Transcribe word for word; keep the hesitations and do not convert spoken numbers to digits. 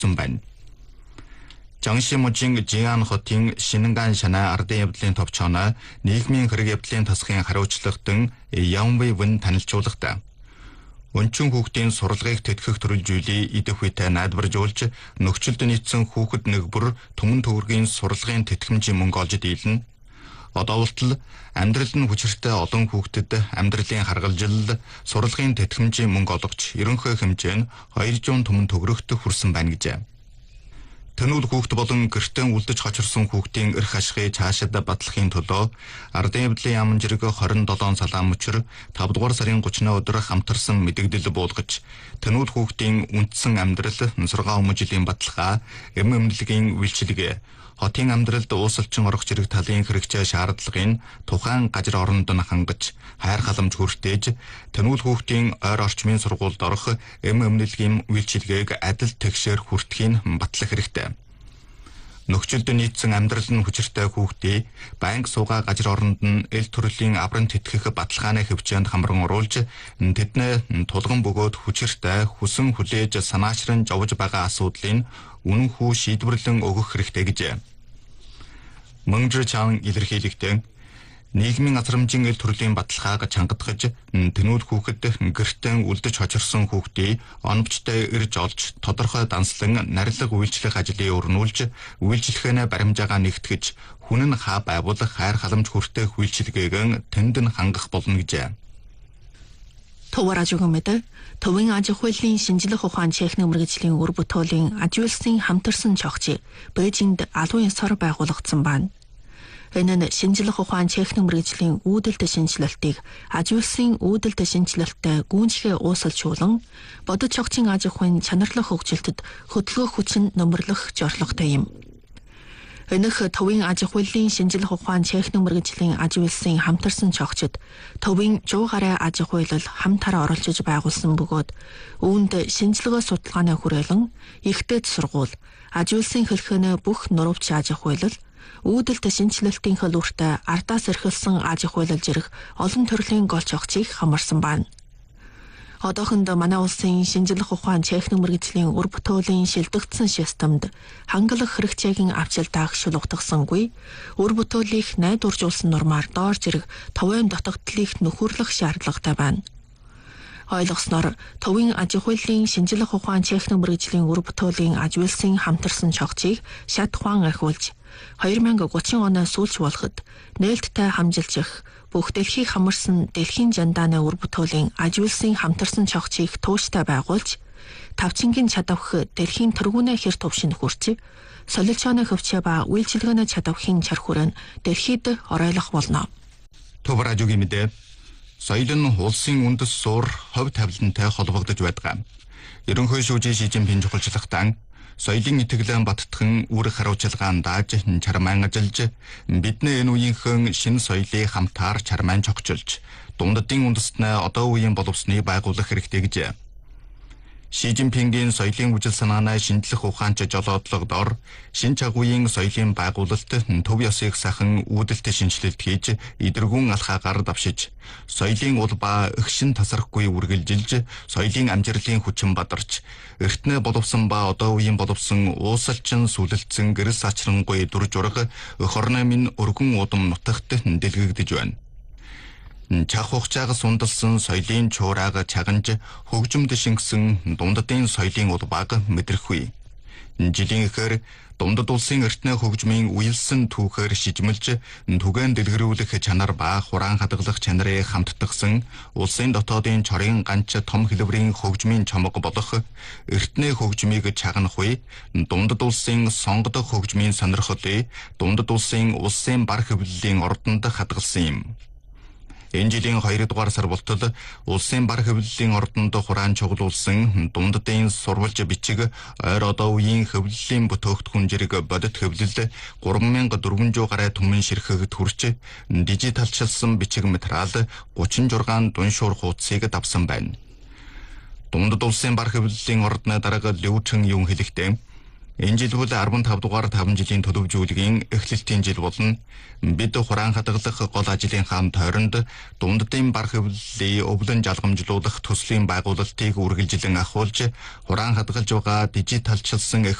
хүрсэн байна. Жангшимужийн Жиан хотын Шинган шанаа ардын явдлын товчооноо нийгмийн хэрэг явдлын тасгын хариуцлагатан Ямвэ Вэн танилцуулгатай. Өнчин хүүхдийн сурлагыг тэтгэх төрөл зүйлийг идэх үедээ найдваржуулж нөхцөлд нийцсэн хүүхэд нэг бүр түмэн төгрөгийн сурлагын тэтгэмжийн мөнгө олж дийлнэ. Одоо болтол амьдрал нь хүчиртэй олон хүүхдэд амьдралын харгалзал сурлагын тэтгэмжийн мөнгө олгож ерөнхий хэмжээ нь хоёр зуун түмэн төгрөгт хүрсэн байна гэжээ. Тэнүүл хүүхд болон гэртээ үлдэж хочирсон хүүхдийн эрх ашигыг цаашид батлахын төлөө ардын явдлын яамн зэрэг хорин долоон салаан мөчөр тавд дугаар сарын гуравны өдөр хамтарсан мэдэгдэл буулгаж тэнүүл хүүхдийн үндсэн амьдрал нусаргаа өмжилийн баталгаа эм эмнэлгийн үйлчилгээ хотын амьдралд уусалчин орох зэрэг талын хэрэгцээ шаардлагын тухайн газар оронд нь хангаж хайр халамж хүртээж тэнүүл хүүхдийн ойр орчмын сургуульд орох эм эмнэлгийн үйлчилгээг адил тэгшээр хүртэхийн батлах хэрэгтэй. Нөхцөлд нийцсэн амьдрал нь хүчиртэй хүүхдийг банк суугаа газар оронд нь эл төрлийн аврам тэтгэх баталгааны хөвчөөнд хамран оруулж тэднээ тулган бөгөөд хүчиртэй хүсэн хүлээж санаачран жовж байгаа асуудлыг үнэн хүү шийдвэрлэн өгөх хэрэгтэй гэжээ. Мөнгө чаан илэрхийлэгтэн нийгмийн азрамжийн эл төрлийн баталгааг чангадгаж тэнүүл хүүхэд гэртээ үлдэж хочирсон хүүхдийг оновчтой ирж олж тодорхой данслан нарилга үйлчлэх ажлыг өрнүүлж үйлчлэхэнэ баримжаагаа нэгтгэж хүн нь хаа байгуулах хайр халамж хүртэх үйлчлэгээг тэнд нь хангах болно гэжээ. Товаражугамэд төвийн аж ахуйлын шинжлэх ухаан техник мэргэжлийн үр бүтээлийн аж үйлсийн хамтарсан чогчийг Бээжинд алуун ёсоор байгуулагдсан байна. Энэ нь шинжлэх ухаан техник мэргэжлийн үүдэлт шинжилэлтийг аж үйлсийн үүдэлт шинжилэлттэй гүйцэтгэх уусалжуулан бодит чогчийн аж ахуйн чанарлах хөгжилтөд хөдөлгөөх хүчин нөмрлөх зорилготой юм. Энэх төвийн аж ахуйлын шинжлэх ухаан техник мэргэжлийн аж үйлсийн хамтарсан чогчид төвийн жуу гараа аж ахуйлал хамтараа оролцож байгуулсан бөгөөд үүнд шинжилгээ судалгааны хүрээлэн ихтэйд сургууль аж үйлсийн хэлхэнэ бүх нурвч аж ахуйлал үүдэлт шинжилэлтийн хөлөөртөө ардаас эрхэлсэн аж ахуйлал зэрэг олон төрлийн гол чогчийг хамарсан байна. Одоохонд манай улсын шинжлэх ухаан техник мэргэжлийн үр бүтээлийн шилдэгдсэн системд хангалах хэрэгцээгийн авчил даах шулуутгасангүй үр бүтээлийг найдваржуулсан нормаар доор зэрэг товын дотогдлыг нөхөрлөх шаардлагатай байна. Ойлгосноор төвийн аж ахуйлын шинжлэх ухаан техник мэргэжлийн үр бүтээлийн аж үйлсийн хамтарсан чогчийг шат ухаан ахиулж хоёр мянга гучин оны сүүлч болоход нээлттэй хамжилчих бүх дэлхийг хамарсан дэлхийн жандааны үр бүтээлийн аж үйлсийн хамтарсан чогчийг тууштай байгуулж тавчингийн чадавх дэлхийн тэргүүнээ хэр төвшин хүрч солилцооны хөвчөө ба үйлчилгээний чадавхын чар хүрэн дэлхийд оройлох болно. Товаражугийн мэдээ соёл нь улсын үндэс суур хувь тавилантай холбогдож байдаг. Ерөнхий шүүжийн Ши Жинпин чухалчлагтан соёлын итгэлэн баттхан үр хариуцлагаан дааж чармаан ажиллаж бидний энэ үеийнхэн шинэ соёлыг хамтаар чармаан чогчилж дундадын үндэстнээ одоо үеийн боловсныг байгуулах хэрэгтэй гэжээ. Ши Жинпингийн соёлын үжил санаанаа шинжлэх ухаанч жолоодлогодоор шинэ чагуугийн соёлын байгуулалт төв ёсыг сахан үүдэлт шинжилэлт хийж идэргүүн алхаагаар давшиж соёлын улбаа өгшин тасрахгүй үргэлжилж соёлын амжилтын хүчин бадарч эртнээ боловсон ба одоо үеийн боловсон уусалчин сүлэлцэн гэрэл сачрангуй дүр жураг өх орны минь өргөн удам нутагт дэлгэгдэж байна. Чах хугацааг сундалсан соёлын чуурааг чаганж хөгжимд шингэсэн дундадын соёлын улбааг мэдрэхгүй. Жилийн ихэр дундад улсын эртнээ хөгжмийн уялсан түүхээр шижмэлж түгээн дэлгэрүүлэх чанар ба хураан хадгалах чанарыг хамттгсан улсын дотоодын чорын ганч том хэлбэрийн хөгжмийн чамга болох эртнээ хөгжмийг чагнах үе дундад улсын сонгодог хөгжмийн сонирхлыг дундад улсын улсын бар хэвлэлийн ордонд хадгалсан юм. Энэ жилийн хоёр дугаар сар болтол улсын бар хэвлэлийн ордонд хураан чуглуулсан дундадын сурвалж бичиг ойр одоо үеийн хэвлэлийн бүтээгдэхүүн зэрэг бодит хэвлэл гурван мянга дөрвөн зуун гаруй түмэн ширхэгд хүрч дижиталчилсан бичиг материал гучин зургаан дуншуур хуудсыг давсан байна. Дундад улсын бар хэвлэлийн ордны дарга Лүчэн Юм хэлэхдээ Энэ жил бол арван тав дугаар таван жилийн төлөвжүүлгийн эхлэлтийн жил болно. Бид хураан хадгалах гол ажлын хаан тойронд дунддын бар хэвлэлийг өвлөн жалгамжлуулах төслийн байгуулалтыг үргэлжлэн ахуулж, хураан хадгалж байгаа дижиталчилсан